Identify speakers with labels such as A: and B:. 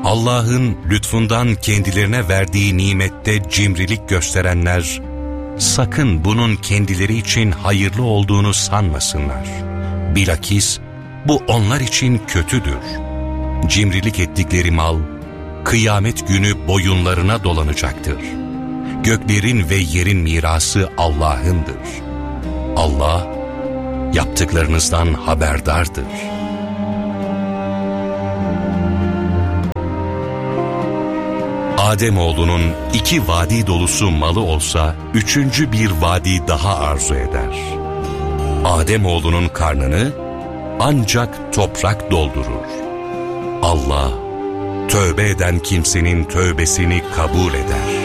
A: Allah'ın lütfundan kendilerine verdiği nimette cimrilik gösterenler, sakın bunun kendileri için hayırlı olduğunu sanmasınlar. Bilakis bu onlar için kötüdür. Cimrilik ettikleri mal, kıyamet günü boyunlarına dolanacaktır. Göklerin ve yerin mirası Allah'ındır. Allah, yaptıklarınızdan haberdardır. Ademoğlunun 2 vadi dolusu malı olsa, 3. bir vadi daha arzu eder. Ademoğlunun karnını ancak toprak doldurur. Allah, tövbe eden kimsenin tövbesini kabul eder.